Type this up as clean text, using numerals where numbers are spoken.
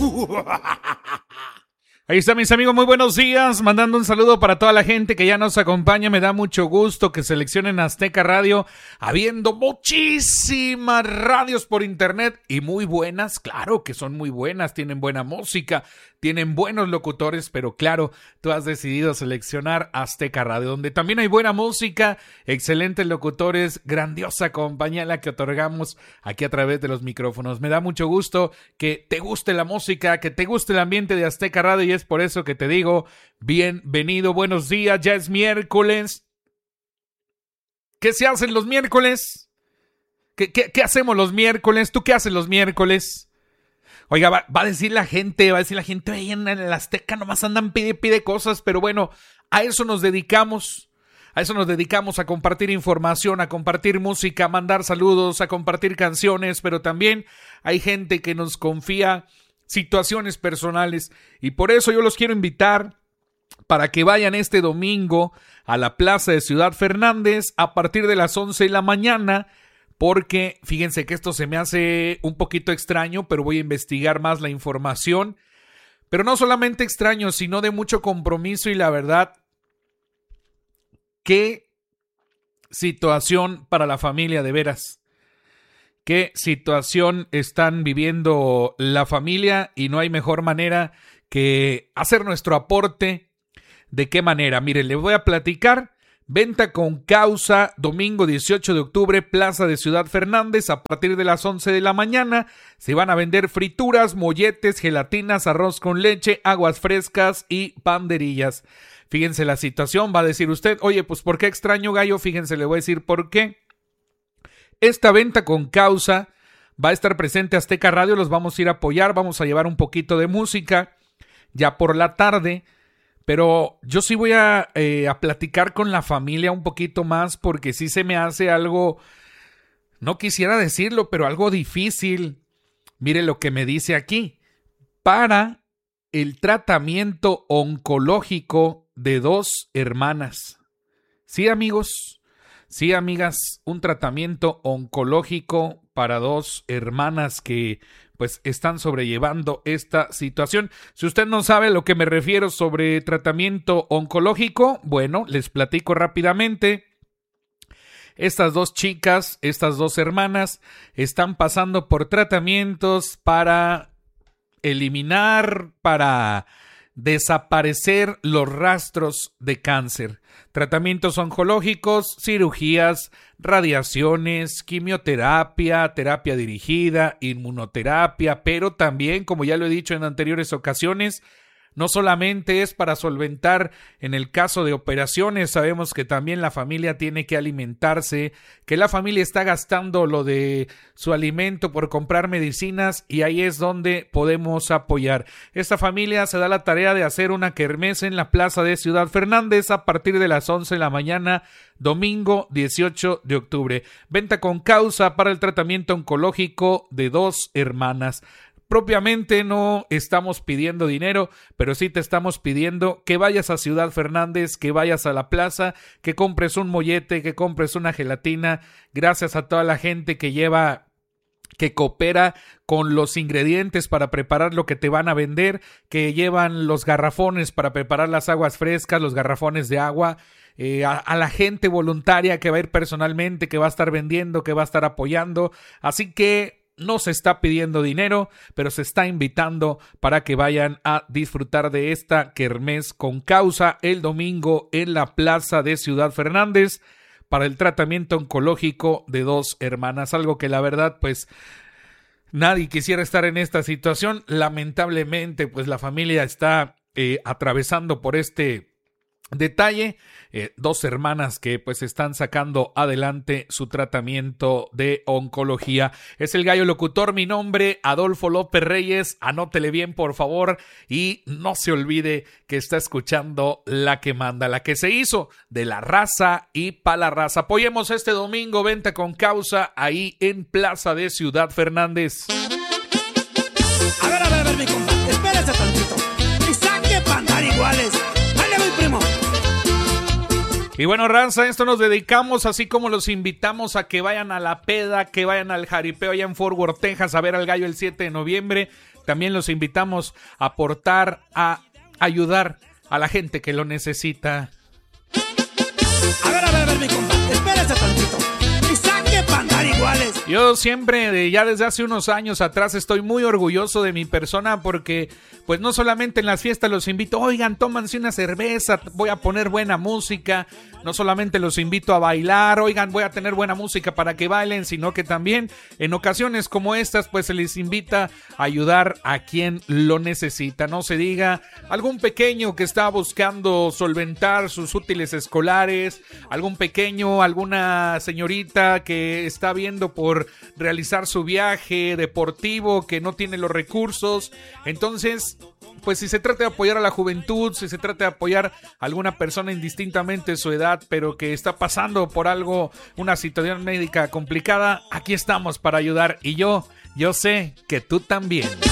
Ahí está, mis amigos, muy buenos días, mandando un saludo para toda la gente que ya nos acompaña. Me da mucho gusto que seleccionen Azteca Radio, habiendo muchísimas radios por internet y muy buenas, claro que son muy buenas, tienen buena música, tienen buenos locutores, pero claro, tú has decidido seleccionar Azteca Radio, donde también hay buena música, excelentes locutores, grandiosa compañía la que otorgamos aquí a través de los micrófonos. Me da mucho gusto que te guste la música, que te guste el ambiente de Azteca Radio, y es por eso que te digo, bienvenido, buenos días, ya es miércoles. ¿Qué se hacen los miércoles? ¿Qué hacemos los miércoles? ¿Tú qué haces los miércoles? Oiga, va a decir la gente, oye, en el Azteca nomás andan pide cosas, pero bueno, a eso nos dedicamos. A eso nos dedicamos, a compartir información, a compartir música, a mandar saludos, a compartir canciones, pero también hay gente que nos confía situaciones personales y por eso yo los quiero invitar para que vayan este domingo a la Plaza de Ciudad Fernández a partir de las 11 de la mañana, porque fíjense que esto se me hace un poquito extraño, pero voy a investigar más la información, pero no solamente extraño, sino de mucho compromiso y la verdad, qué situación para la familia de veras. Qué situación están viviendo la familia y no hay mejor manera que hacer nuestro aporte. ¿De qué manera? Mire, le voy a platicar. Venta con causa, domingo 18 de octubre, Plaza de Ciudad Fernández, a partir de las 11 de la mañana. Se van a vender frituras, molletes, gelatinas, arroz con leche, aguas frescas y panderillas. Fíjense la situación, va a decir usted, oye, pues ¿por qué extraño, gallo? Fíjense, le voy a decir por qué. Esta venta con causa va a estar presente Azteca Radio, los vamos a ir a apoyar, vamos a llevar un poquito de música ya por la tarde, pero yo sí voy a platicar con la familia un poquito más porque sí se me hace algo, no quisiera decirlo, pero algo difícil. Mire lo que me dice aquí, para el tratamiento oncológico de 2 hermanas. Sí, amigos. Sí, amigas, un tratamiento oncológico para 2 hermanas que pues están sobrellevando esta situación. Si usted no sabe a lo que me refiero sobre tratamiento oncológico, bueno, les platico rápidamente. Estas 2 chicas, estas 2 hermanas, están pasando por tratamientos para eliminar, para desaparecer los rastros de cáncer. Tratamientos oncológicos, cirugías, radiaciones, quimioterapia, terapia dirigida, inmunoterapia, pero también, como ya lo he dicho en anteriores ocasiones, no solamente es para solventar en el caso de operaciones, sabemos que también la familia tiene que alimentarse, que la familia está gastando lo de su alimento por comprar medicinas y ahí es donde podemos apoyar. Esta familia se da la tarea de hacer una kermés en la Plaza de Ciudad Fernández a partir de las 11 de la mañana, domingo 18 de octubre. Venta con causa para el tratamiento oncológico de 2 hermanas. Propiamente no estamos pidiendo dinero, pero sí te estamos pidiendo que vayas a Ciudad Fernández, que vayas a la plaza, que compres un mollete, que compres una gelatina. Gracias a toda la gente que coopera con los ingredientes para preparar lo que te van a vender, que llevan los garrafones para preparar las aguas frescas, los garrafones de agua, a la gente voluntaria que va a ir personalmente, que va a estar vendiendo, que va a estar apoyando. Así que no se está pidiendo dinero, pero se está invitando para que vayan a disfrutar de esta kermés con causa el domingo en la Plaza de Ciudad Fernández para el tratamiento oncológico de 2 hermanas. Algo que la verdad, pues, nadie quisiera estar en esta situación. Lamentablemente, pues, la familia está atravesando por este detalle. 2 hermanas que pues están sacando adelante su tratamiento de oncología. Es el gallo locutor, mi nombre, Adolfo López Reyes. Anótele bien, por favor, y no se olvide que está escuchando La que manda, la que se hizo de la raza y pa' la raza. Apoyemos este domingo, venta con causa ahí en Plaza de Ciudad Fernández. A ver, mi compa, espérese tantito y saque para andar iguales. Dale, mi primo. Y bueno, raza, esto nos dedicamos, así como los invitamos a que vayan a la peda, que vayan al jaripeo allá en Fort Worth, Texas, a ver al Gallo el 7 de noviembre. También los invitamos a aportar, a ayudar a la gente que lo necesita. A ver, mi compa, espérese tantito. Y saque para andar iguales. Yo siempre, ya desde hace unos años atrás, estoy muy orgulloso de mi persona porque, pues no solamente en las fiestas los invito, oigan, tómanse una cerveza, voy a poner buena música. No solamente los invito a bailar, oigan, voy a tener buena música para que bailen, sino que también en ocasiones como estas, pues se les invita a ayudar a quien lo necesita. No se diga algún pequeño que está buscando solventar sus útiles escolares, algún pequeño, alguna señorita que está viendo por realizar su viaje deportivo, que no tiene los recursos. Entonces, pues si se trata de apoyar a la juventud, si se trata de apoyar a alguna persona indistintamente su edad, pero que está pasando por algo, una situación médica complicada, aquí estamos para ayudar. Y yo sé que tú también.